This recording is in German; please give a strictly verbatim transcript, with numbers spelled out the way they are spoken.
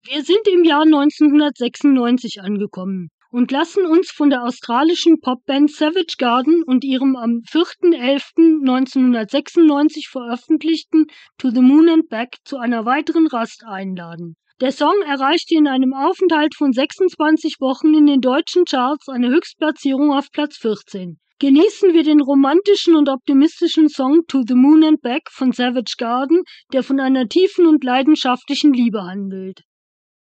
Wir sind im Jahr neunzehnhundertsechsundneunzig angekommen und lassen uns von der australischen Popband Savage Garden und ihrem am vierten elften neunzehnhundertsechsundneunzig veröffentlichten To the Moon and Back zu einer weiteren Rast einladen. Der Song erreichte in einem Aufenthalt von sechsundzwanzig Wochen in den deutschen Charts eine Höchstplatzierung auf Platz vierzehn. Genießen wir den romantischen und optimistischen Song To the Moon and Back von Savage Garden, der von einer tiefen und leidenschaftlichen Liebe handelt.